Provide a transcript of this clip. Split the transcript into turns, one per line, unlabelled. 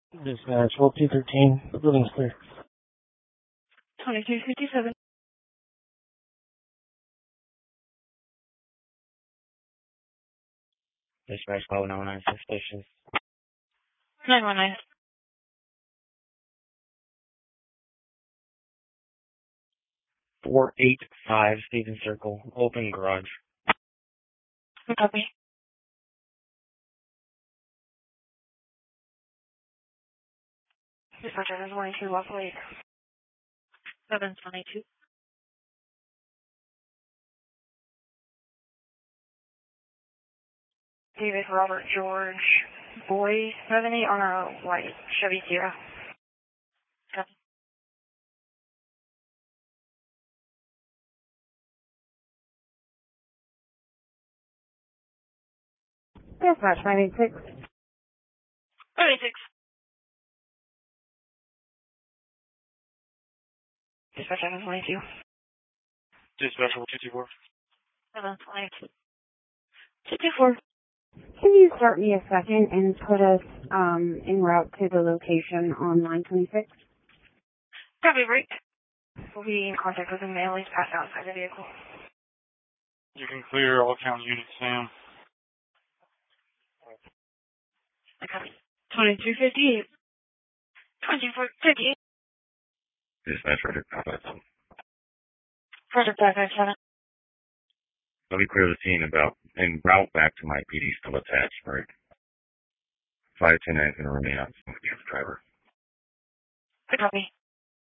Dispatch, 12-213, the building's clear.
2257.
Dispatch 12916 stations.
919.
485 Stevens Circle, open garage.
Copy. Dispatcher, there's 182 Waffle Lake. 722. David Robert George Boy 70 on a white Chevy Sierra. Copy.
Dispatch 986.
986. Dispatch 722.
Dispatch 224.
722. 224.
Can you start me a second and put us en route to the location on line 26?
Copy, break. We'll be in contact with him now. He's passed outside the vehicle.
You can clear all county units, Sam.
Copy. 2258. 2458.
Dispatch, Frederick 557.
Project 557.
Let me clear the scene en route back to my PD still attached, right? 510 is going to remain on with the driver.
Copy.